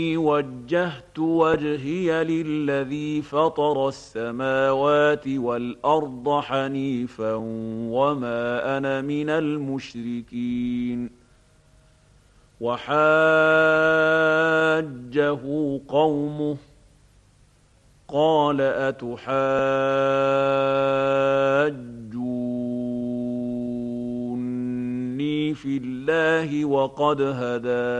وجهت وجهي للذي فطر السماوات والأرض حنيفا وما أنا من المشركين وحاجه قومه قال أتحاجوني في الله وقد هداني